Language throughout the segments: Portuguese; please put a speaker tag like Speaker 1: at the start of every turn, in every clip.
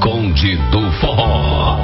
Speaker 1: Conde do Forró.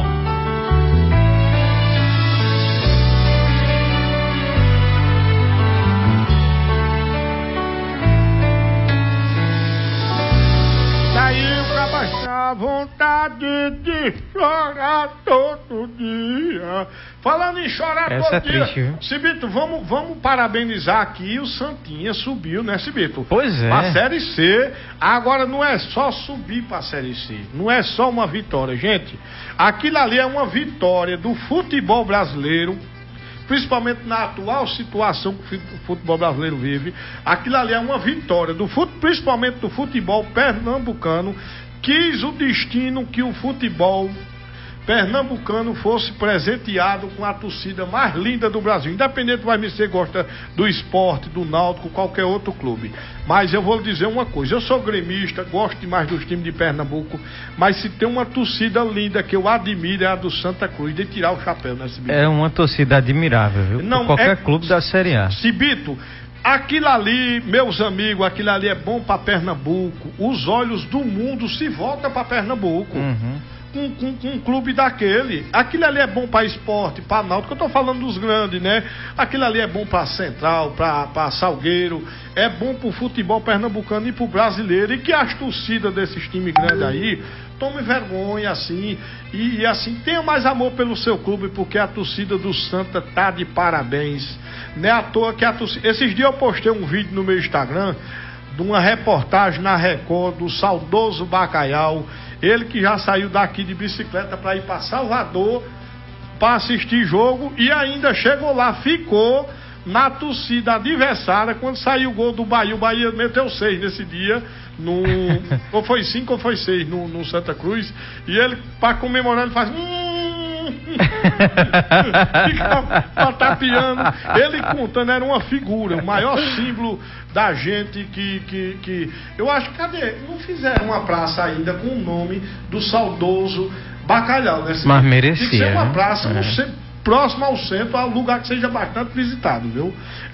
Speaker 2: Vontade de chorar todo dia. Falando em chorar
Speaker 3: essa
Speaker 2: todo dia,
Speaker 3: triste, viu?
Speaker 2: Cibito, vamos parabenizar aqui. O Santinha subiu, né, Cibito?
Speaker 3: Pois é.
Speaker 2: A Série C. Agora não é só subir pra Série C, não é só uma vitória, gente. Aquilo ali é uma vitória do futebol brasileiro, principalmente na atual situação que o futebol brasileiro vive. Aquilo ali é uma vitória principalmente do futebol pernambucano. Quis o destino que o futebol pernambucano fosse presenteado com a torcida mais linda do Brasil. Independente vai me ser gosta do esporte, do Náutico, qualquer outro clube. Mas eu vou lhe dizer uma coisa, eu sou gremista, gosto demais dos times de Pernambuco, mas se tem uma torcida linda que eu admiro é a do Santa Cruz, de tirar o chapéu, né, Cibito?
Speaker 3: É uma torcida admirável, viu?
Speaker 2: Não,
Speaker 3: por qualquer clube da Série A.
Speaker 2: Cibito, aquilo ali, meus amigos, aquilo ali é bom para Pernambuco. Os olhos do mundo se voltam para Pernambuco. Com um clube daquele. Aquilo ali é bom para esporte, para Náutico. Eu tô falando dos grandes, né? Aquilo ali é bom para Central, para Salgueiro. É bom pro futebol pernambucano e pro brasileiro. E que as torcidas desses times grandes aí tome vergonha, assim. E assim, tenha mais amor pelo seu clube, porque a torcida do Santa tá de parabéns. Não é à toa que a torcida... Esses dias eu postei um vídeo no meu Instagram de uma reportagem na Record do saudoso Bacalhau. Ele que já saiu daqui de bicicleta para ir para Salvador para assistir jogo e ainda chegou lá, ficou na torcida adversária quando saiu o gol do Bahia. O Bahia meteu 6 nesse dia, ou foi 5 ou foi 6 no Santa Cruz, e ele, para comemorar, ele faz fica tapeando, ele contando, era uma figura, o maior símbolo da gente que eu acho, cadê? Não fizeram uma praça ainda com o nome do saudoso Bacalhau, né?
Speaker 3: Mas merecia.
Speaker 2: Tem que ser uma praça próximo ao centro, a um lugar que seja bastante visitado, viu?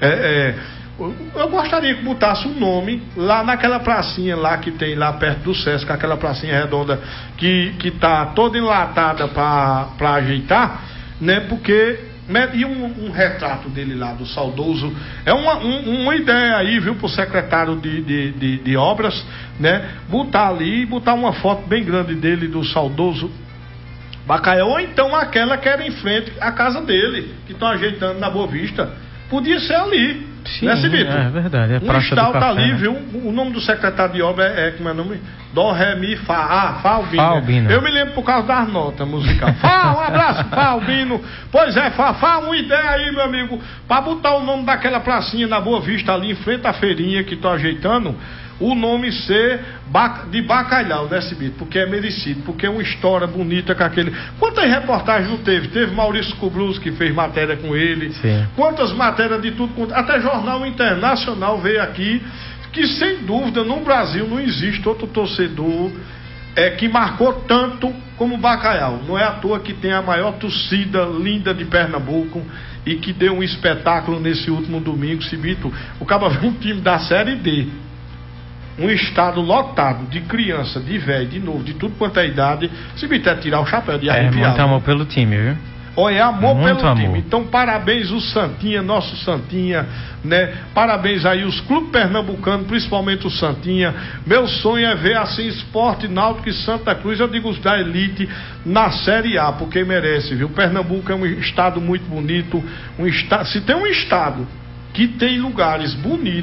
Speaker 2: Eu gostaria que botasse um nome lá naquela pracinha lá que tem lá perto do Sesc, aquela pracinha redonda que tá toda enlatada para ajeitar, né? Porque e um retrato dele lá, do saudoso, é uma ideia aí, viu, pro secretário de obras, né? Botar ali, botar uma foto bem grande dele, do saudoso Bacalhau, ou então aquela que era em frente à casa dele, que estão ajeitando na Boa Vista. Podia ser ali.
Speaker 3: Sim,
Speaker 2: né, Cibito?
Speaker 3: É verdade, é
Speaker 2: um
Speaker 3: praça do
Speaker 2: estal
Speaker 3: café,
Speaker 2: tá ali,
Speaker 3: né?
Speaker 2: viu? O nome do secretário de obra como é o nome? Dó, Ré, Mi, Fá. Fá Albino. Eu me lembro por causa das notas musicais. Fá, um abraço, Fá Albino. Pois é, Fá, uma ideia aí, meu amigo, pra botar o nome daquela pracinha na Boa Vista ali, em frente à feirinha que tô ajeitando, o nome ser de Bacalhau, né, Cibito? Porque é merecido, porque é uma história bonita com aquele... Quantas reportagens não teve? Teve Maurício Cubrus que fez matéria com ele.
Speaker 3: Sim.
Speaker 2: Quantas matérias de tudo, até Jornal Internacional veio aqui, que sem dúvida no Brasil não existe outro torcedor que marcou tanto como Bacalhau. Não é à toa que tem a maior torcida linda de Pernambuco e que deu um espetáculo nesse último domingo, Cibito. O cara viu um time da Série D, um estado lotado de criança, de velho, de novo, de tudo quanto é idade. Cibito, é tirar o chapéu de arrepiar.
Speaker 3: Muito amor pelo time, viu?
Speaker 2: Olha, é amor
Speaker 3: muito
Speaker 2: pelo
Speaker 3: amor.
Speaker 2: time. Então, parabéns o Santinha, nosso Santinha, né? Parabéns aí os clubes pernambucanos, principalmente o Santinha. Meu sonho é ver assim Esporte, Náutico e Santa Cruz, eu digo os da elite, na Série A, porque merece, viu? Pernambuco é um estado muito bonito, se tem um estado que tem lugares bonitos